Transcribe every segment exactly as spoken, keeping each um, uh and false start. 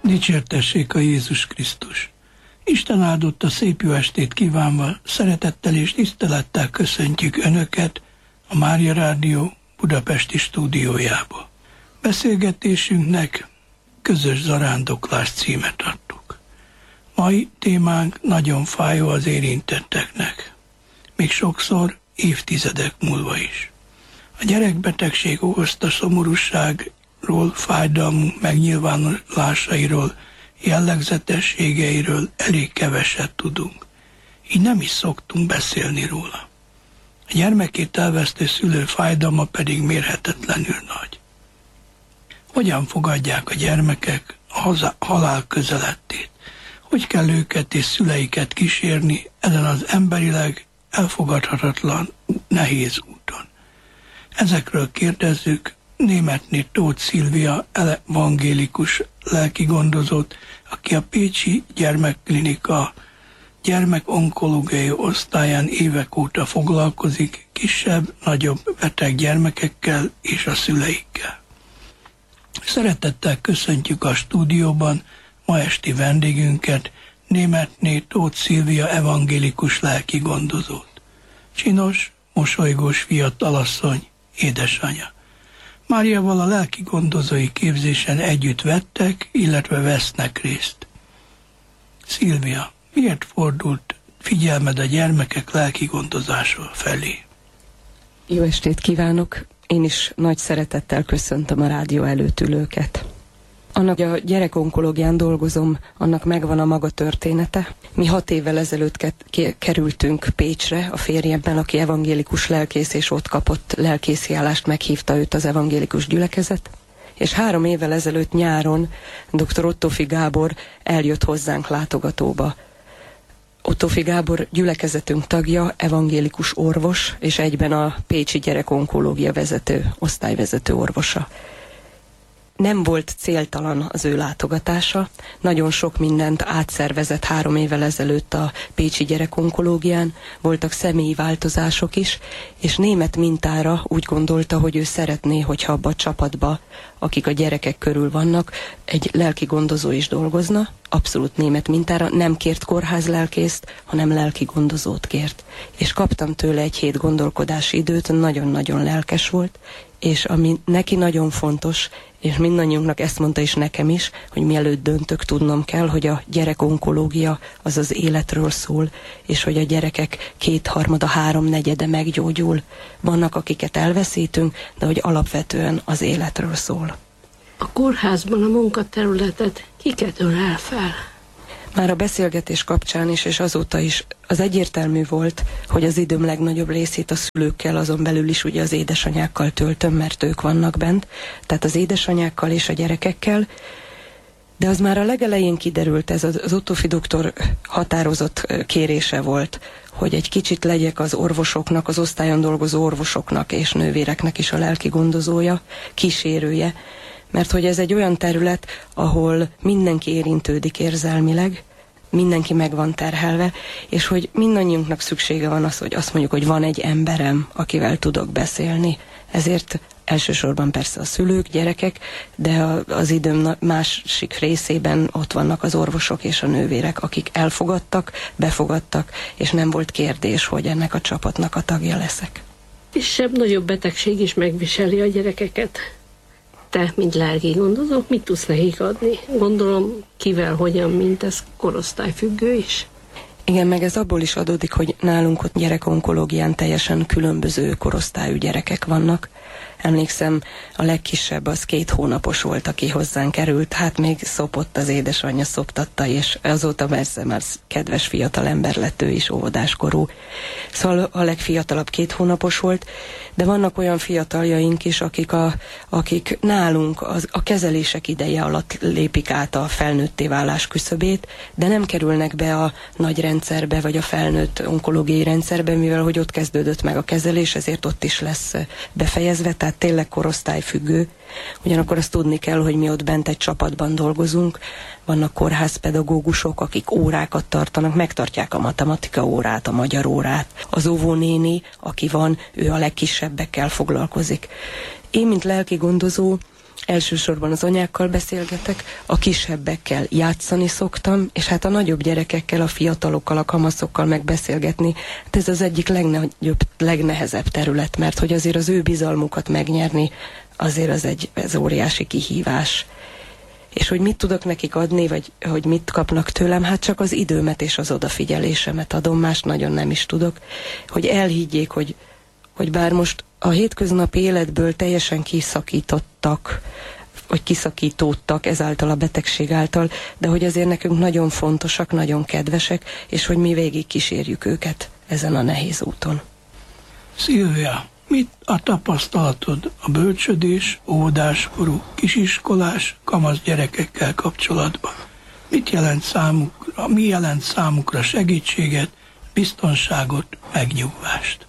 Dicsértessék a Jézus Krisztus! Isten áldotta szép jó estét kívánva, szeretettel és tisztelettel köszöntjük Önöket a Mária Rádió budapesti stúdiójába. Beszélgetésünknek Közös zarándoklás címet adtuk. Mai témánk nagyon fájó az érintetteknek, még sokszor évtizedek múlva is. A gyerekbetegség okozta szomorúságról, fájdalmunk megnyilvánulásairól, jellegzetességeiről elég keveset tudunk. Így nem is szoktunk beszélni róla. A gyermekét elvesztő szülő fájdalma pedig mérhetetlenül nagy. Hogyan fogadják a gyermekek a halál közelettét? Hogy kell őket és szüleiket kísérni ezen az emberileg elfogadhatatlan, nehéz úton? Ezekről kérdezzük Németné Tóth Szilvia evangélikus lelkigondozót, aki a Pécsi Gyermekklinika gyermekonkológiai osztályán évek óta foglalkozik kisebb, nagyobb beteg gyermekekkel és a szüleikkel. Szeretettel köszöntjük a stúdióban ma esti vendégünket, Németné Tóth Szilvia evangélikus lelkigondozót. Csinos, mosolygós fiatalasszony, édesanyja. Máriával a lelkigondozói képzésen együtt vettek, illetve vesznek részt. Szilvia, miért fordult figyelmed a gyermekek lelkigondozása felé? Jó estét kívánok! Én is nagy szeretettel köszöntöm a rádió előtt ülőket. Annak, hogy a gyerekonkológián dolgozom, annak megvan a maga története. Mi hat évvel ezelőtt ke- kerültünk Pécsre, a férjemmel, aki evangélikus lelkész, és ott kapott lelkészi állást, meghívta őt az evangélikus gyülekezet. És három évvel ezelőtt nyáron dr. Ottófi Gábor eljött hozzánk látogatóba. Ottófi Gábor gyülekezetünk tagja, evangélikus orvos, és egyben a pécsi gyerekonkológia vezető, osztályvezető orvosa. Nem volt céltalan az ő látogatása, nagyon sok mindent átszervezett három évvel ezelőtt a pécsi gyerekonkológián, voltak személyi változások is, és német mintára úgy gondolta, hogy ő szeretné, hogyha abba a csapatba, akik a gyerekek körül vannak, egy lelki gondozó is dolgozna, abszolút német mintára, nem kért kórházlelkészt, hanem lelki gondozót kért. És kaptam tőle egy hét gondolkodási időt, nagyon-nagyon lelkes volt, és ami neki nagyon fontos, és mindannyiunknak ezt mondta is nekem is, hogy mielőtt döntök, tudnom kell, hogy a gyerekonkológia az az életről szól, és hogy a gyerekek kétharmada, háromnegyede meggyógyul. Vannak, akiket elveszítünk, de hogy alapvetően az életről szól. A kórházban a munkaterületet kiket ölel fel? Már a beszélgetés kapcsán is, és azóta is az egyértelmű volt, hogy az időm legnagyobb részét a szülőkkel, azon belül is ugye az édesanyákkal töltöm, mert ők vannak bent, tehát az édesanyákkal és a gyerekekkel, de az már a legelején kiderült, ez az Ottófi doktor határozott kérése volt, hogy egy kicsit legyek az orvosoknak, az osztályon dolgozó orvosoknak és nővéreknek is a lelki gondozója, kísérője, mert hogy ez egy olyan terület, ahol mindenki érintődik érzelmileg, mindenki meg van terhelve, és hogy mindannyiunknak szüksége van az, hogy azt mondjuk, hogy van egy emberem, akivel tudok beszélni. Ezért elsősorban persze a szülők, gyerekek, de az időm másik részében ott vannak az orvosok és a nővérek, akik elfogadtak, befogadtak, és nem volt kérdés, hogy ennek a csapatnak a tagja leszek. Kisebb, nagyobb betegség is megviseli a gyerekeket. Te, mint lelki gondozó, mit tudsz nekik adni? Gondolom, kivel, hogyan, mint ez korosztályfüggő is? Igen, meg ez abból is adódik, hogy nálunk ott gyerekonkológián teljesen különböző korosztályú gyerekek vannak. Emlékszem, a legkisebb az két hónapos volt, aki hozzánk került, hát még szopott, az édesanyja szoptatta, és azóta persze már kedves fiatal ember lett ő is, óvodáskorú. Szóval a legfiatalabb két hónapos volt, de vannak olyan fiataljaink is, akik, a, akik nálunk az, a kezelések ideje alatt lépik át a felnőtté válás küszöbét, de nem kerülnek be a nagy rendszerbe, vagy a felnőtt onkológiai rendszerbe, mivel hogy ott kezdődött meg a kezelés, ezért ott is lesz befejezve, tehát tényleg korosztályfüggő. Ugyanakkor azt tudni kell, hogy mi ott bent egy csapatban dolgozunk, vannak kórházpedagógusok, akik órákat tartanak, megtartják a matematika órát, a magyar órát. Az óvónéni, aki van, ő a legkisebbekkel foglalkozik. Én, mint lelki gondozó, Elsősorban az anyákkal beszélgetek, a kisebbekkel játszani szoktam, és hát a nagyobb gyerekekkel, a fiatalokkal, a kamaszokkal megbeszélgetni. Hát ez az egyik legnagyobb, legnehezebb terület, mert hogy azért az ő bizalmukat megnyerni, azért az egy ez óriási kihívás. És hogy mit tudok nekik adni, vagy hogy mit kapnak tőlem, hát csak az időmet és az odafigyelésemet adom, más nagyon nem is tudok. Hogy elhiggyék, hogy, hogy bár most a hétköznapi életből teljesen kiszakítottak, vagy kiszakítódtak ezáltal a betegség által, de hogy azért nekünk nagyon fontosak, nagyon kedvesek, és hogy mi végig kísérjük őket ezen a nehéz úton. Szilvia, mit a tapasztalatod a bölcsödés, óvodáskorú, kisiskolás, kamasz gyerekekkel kapcsolatban? Mit jelent számukra, mi jelent számukra segítséget, biztonságot, megnyugvást?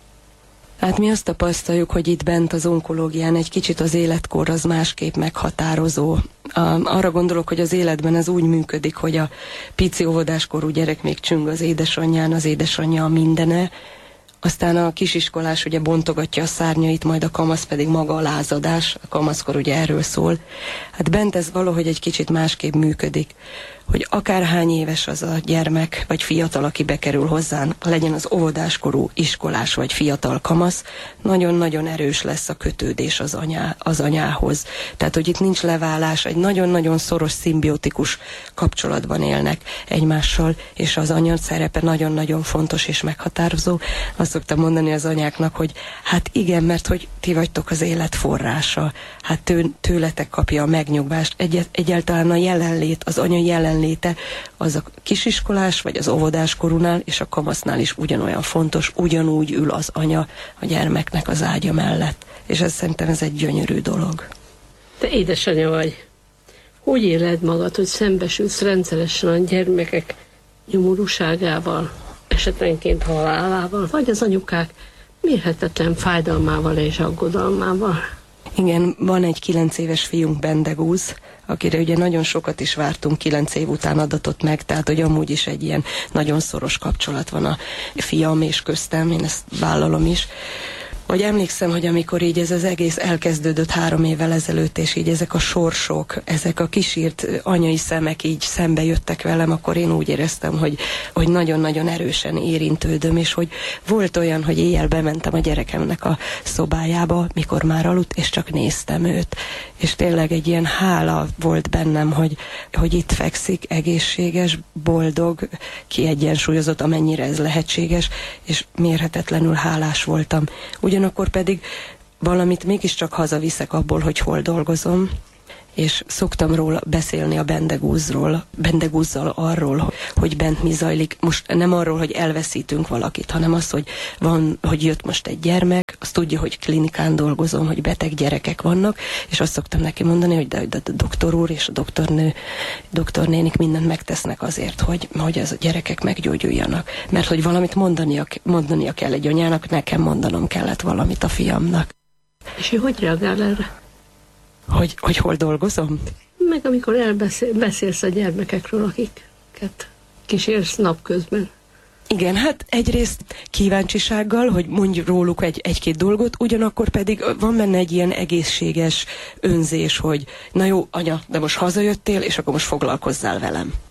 Hát mi azt tapasztaljuk, hogy itt bent az onkológián egy kicsit az életkor az másképp meghatározó. Arra gondolok, hogy az életben ez úgy működik, hogy a pici óvodáskorú gyerek még csüng az édesanyján, az édesanyja a mindene, aztán a kisiskolás ugye bontogatja a szárnyait, majd a kamasz pedig maga a lázadás, a kamaszkor ugye erről szól. Hát bent ez valahogy egy kicsit másképp működik, hogy akárhány éves az a gyermek, vagy fiatal, aki bekerül hozzánk, legyen az óvodáskorú, iskolás vagy fiatal kamasz, nagyon-nagyon erős lesz a kötődés az, anyá, az anyához. Tehát, hogy itt nincs leválás, egy nagyon-nagyon szoros, szimbiotikus kapcsolatban élnek egymással, és az anya szerepe nagyon-nagyon fontos és meghatározó. Azt szoktam mondani az anyáknak, hogy hát igen, mert hogy ti vagytok az élet forrása, hát tő, tőletek kapja a megnyugvást. Egy, egyáltalán a jelenlét, az anya jelen léte, az a kisiskolás vagy az óvodáskorúnál és a kamasznál is ugyanolyan fontos, ugyanúgy ül az anya a gyermeknek az ágya mellett. És ez szerintem ez egy gyönyörű dolog. Te édesanya vagy. Hogy éled magad, hogy szembesülsz rendszeresen a gyermekek nyomorúságával, esetenként halálával, vagy az anyukák mérhetetlen fájdalmával és aggodalmával? Igen, van egy kilenc éves fiunk, Bendegúz, akire ugye nagyon sokat is vártunk, kilenc év után adatott meg, tehát hogy amúgy is egy ilyen nagyon szoros kapcsolat van a fiam és köztem, én ezt vállalom is. Hogy emlékszem, hogy amikor így ez az egész elkezdődött három évvel ezelőtt, és így ezek a sorsok, ezek a kisírt anyai szemek így szembe jöttek velem, akkor én úgy éreztem, hogy, hogy nagyon-nagyon erősen érintődöm, és hogy volt olyan, hogy éjjel bementem a gyerekemnek a szobájába, mikor már aludt, és csak néztem őt. És tényleg egy ilyen hála volt bennem, hogy, hogy itt fekszik, egészséges, boldog, kiegyensúlyozott, amennyire ez lehetséges, és mérhetetlenül hálás voltam. Ugyanakkor pedig valamit mégiscsak hazaviszek abból, hogy hol dolgozom, és szoktam róla beszélni a Bendegúzról, Bendegúzzal arról, hogy bent mi zajlik. Most nem arról, hogy elveszítünk valakit, hanem az, hogy van, hogy jött most egy gyermek, azt tudja, hogy klinikán dolgozom, hogy beteg gyerekek vannak, és azt szoktam neki mondani, hogy de, de a doktor úr és a doktornő, doktornénik mindent megtesznek azért, hogy, hogy ez a gyerekek meggyógyuljanak. Mert hogy valamit mondania, mondania kell egy anyának, nekem mondanom kellett valamit a fiamnak. És ő hogy reagál erre? Hogy, hogy hol dolgozom? Meg amikor elbeszélsz a gyermekekről, akiket kísérsz napközben. Igen, hát egyrészt kíváncsisággal, hogy mondj róluk egy, egy-két dolgot, ugyanakkor pedig van benne egy ilyen egészséges önzés, hogy na jó, anya, de most hazajöttél, és akkor most foglalkozzál velem.